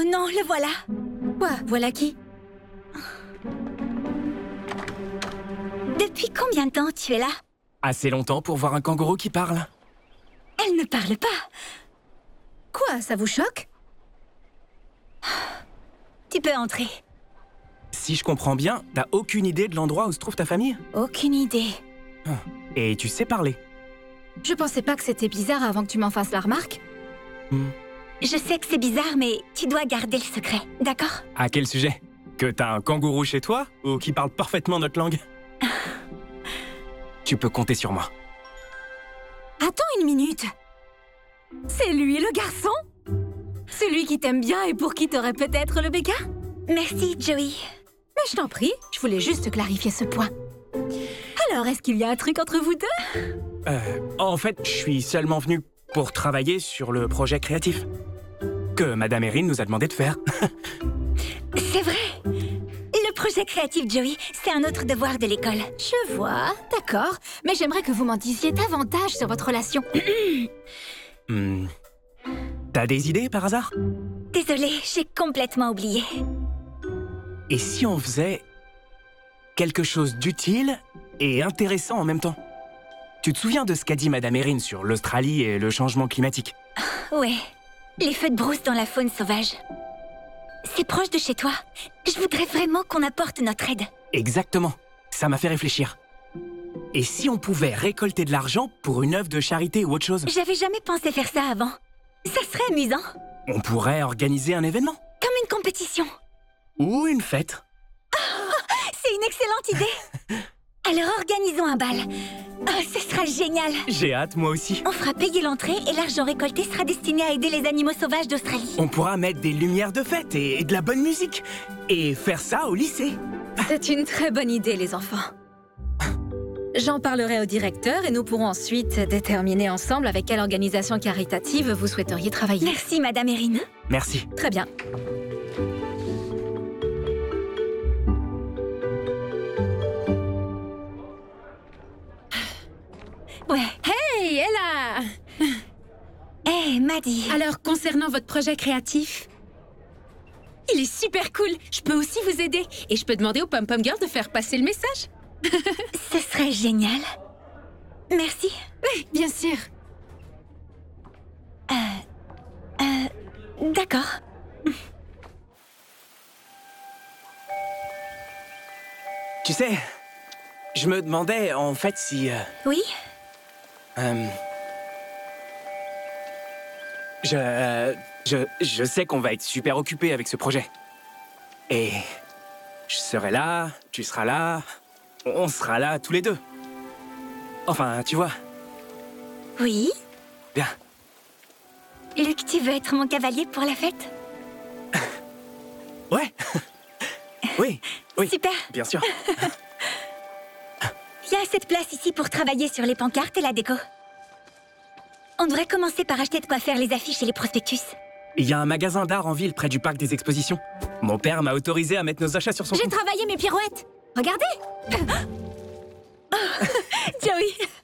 Oh non, le voilà. Quoi? Voilà qui? Depuis combien de temps tu es là? Assez longtemps pour voir un kangourou qui parle. Elle ne parle pas. Quoi? Ça vous choque? Tu peux entrer. Si je comprends bien, t'as aucune idée de l'endroit où se trouve ta famille? Aucune idée. Et tu sais parler? Je pensais pas que c'était bizarre avant que tu m'en fasses la remarque. Je sais que c'est bizarre, mais tu dois garder le secret, d'accord? À quel sujet? Que t'as un kangourou chez toi? Ou qui parle parfaitement notre langue? Tu peux compter sur moi. Attends une minute. C'est lui le garçon? Celui qui t'aime bien et pour qui t'aurais peut-être le béca? Merci, Joey. Mais je t'en prie, je voulais juste clarifier ce point. Alors, est-ce qu'il y a un truc entre vous deux? En fait, je suis seulement venu pour travailler sur le projet créatif que Madame Erin nous a demandé de faire. C'est vrai. Le projet créatif, Joey, c'est un autre devoir de l'école. Je vois, d'accord. Mais j'aimerais que vous m'en disiez davantage sur votre relation. T'as des idées par hasard? Désolée, j'ai complètement oublié. Et si on faisait quelque chose d'utile et intéressant en même temps? Tu te souviens de ce qu'a dit Madame Erin sur l'Australie et le changement climatique? Ouais, les feux de brousse dans la faune sauvage. C'est proche de chez toi. Je voudrais vraiment qu'on apporte notre aide. Exactement. Ça m'a fait réfléchir. Et si on pouvait récolter de l'argent pour une œuvre de charité ou autre chose? J'avais jamais pensé faire ça avant. Ça serait amusant. On pourrait organiser un événement. Comme une compétition. Ou une fête. C'est une excellente idée. Alors organisons un bal. Oh, ce sera génial. J'ai hâte, moi aussi. On fera payer l'entrée et l'argent récolté sera destiné à aider les animaux sauvages d'Australie. On pourra mettre des lumières de fête et de la bonne musique. Et faire ça au lycée. C'est une très bonne idée, les enfants. J'en parlerai au directeur et nous pourrons ensuite déterminer ensemble avec quelle organisation caritative vous souhaiteriez travailler. Merci, Madame Erin. Merci. Très bien. Ouais. Hey, Ella! Hé, Maddie. Alors, concernant votre projet créatif, il est super cool. Je peux aussi vous aider. Et je peux demander au Pom Pom Girl de faire passer le message. Ce serait génial. Merci. Oui, bien sûr. D'accord. Tu sais, je me demandais en fait si... Oui? Je sais qu'on va être super occupés avec ce projet. Et je serai là, tu seras là, on sera là tous les deux. Enfin, tu vois. Oui? Bien. Luc, tu veux être mon cavalier pour la fête? Ouais. Oui, oui. Super. Bien sûr. Il y a assez de place ici pour travailler sur les pancartes et la déco. On devrait commencer par acheter de quoi faire les affiches et les prospectus. Il y a un magasin d'art en ville près du parc des expositions. Mon père m'a autorisé à mettre nos achats sur son J'ai compte. travaillé mes pirouettes. Regardez. Joey,